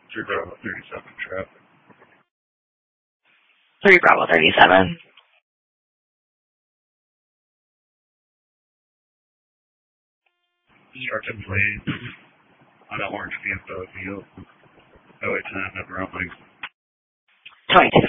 3 Bravo 37 traffic. 3 Bravo 37. Instructed blade on an orange BMW. OA 10, number only. 22